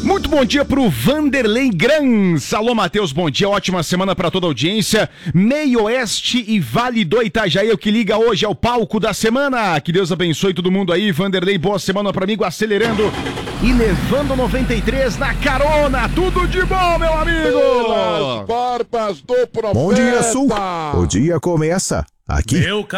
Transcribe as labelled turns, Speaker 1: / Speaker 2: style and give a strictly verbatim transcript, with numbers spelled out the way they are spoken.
Speaker 1: Muito bom dia pro Vanderlei Grans. Alô, Matheus, bom dia, ótima semana pra toda a audiência. Meio Oeste e Vale do Itajaí, o que liga hoje é o palco da semana. Que Deus abençoe todo mundo aí. Vanderlei, boa semana pra amigo, acelerando e levando noventa e três na carona. Tudo de bom, meu amigo.
Speaker 2: Pelas barbas do profeta.
Speaker 3: Bom dia, Sul. O dia começa aqui.
Speaker 4: Meu